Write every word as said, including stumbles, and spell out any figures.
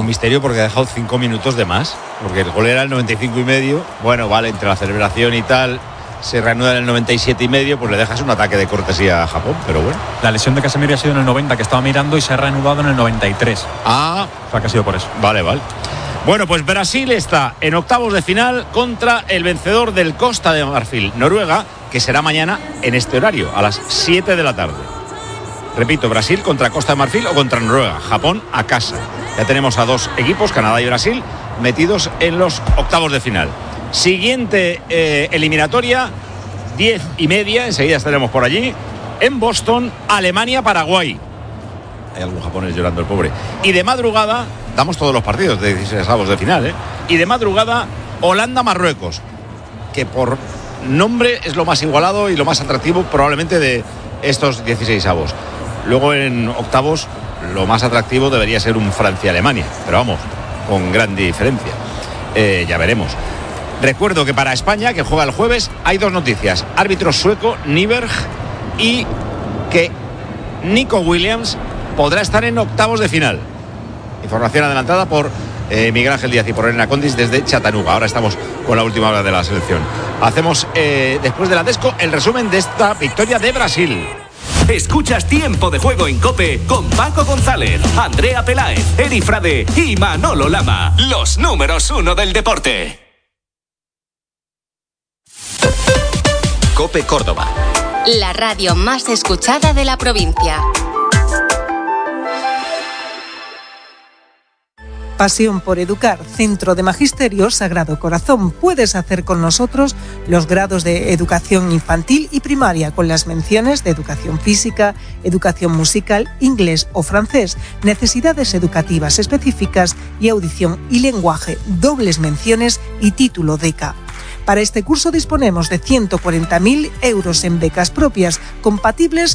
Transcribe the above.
un misterio porque ha dejado cinco minutos de más, porque el gol era el noventa y cinco y medio. Bueno, vale, entre la celebración y tal se reanuda en el noventa y siete y medio, pues le dejas un ataque de cortesía a Japón, pero bueno. La lesión de Casemiro ha sido en el noventa, que estaba mirando, y se ha reanudado en el noventa y tres. Ah, o sea, que ha sido por eso. Vale, vale. Bueno, pues Brasil está en octavos de final contra el vencedor del Costa de Marfil, Noruega, que será mañana en este horario, a las siete de la tarde. Repito, Brasil contra Costa de Marfil o contra Noruega, Japón a casa. Ya tenemos a dos equipos, Canadá y Brasil, metidos en los octavos de final. Siguiente eh, eliminatoria, diez y media, enseguida estaremos por allí, en Boston, Alemania-Paraguay. Hay algún japonés llorando, el pobre. Y de madrugada, damos todos los partidos de dieciséis avos de final, ¿eh? Y de madrugada, Holanda-Marruecos, que por nombre es lo más igualado y lo más atractivo probablemente de estos dieciséis avos. Luego en octavos, lo más atractivo debería ser un Francia-Alemania, pero vamos, con gran diferencia. Eh, ya veremos. Recuerdo que para España, que juega el jueves, hay dos noticias. Árbitro sueco, Nyberg, y que Nico Williams podrá estar en octavos de final. Información adelantada por eh, Miguel Ángel Díaz y por Elena Condis desde Chattanooga. Ahora estamos con la última hora de la selección. Hacemos, eh, después de la Desco, el resumen de esta victoria de Brasil. Escuchas Tiempo de Juego en COPE con Paco González, Andrea Peláez, Eri Frade y Manolo Lama. Los números uno del deporte. COPE Córdoba. La radio más escuchada de la provincia. Pasión por educar. Centro de Magisterio Sagrado Corazón. Puedes hacer con nosotros los grados de educación infantil y primaria con las menciones de educación física, educación musical, inglés o francés, necesidades educativas específicas y audición y lenguaje, dobles menciones y título D E C A. Para este curso disponemos de ciento cuarenta mil euros en becas propias compatibles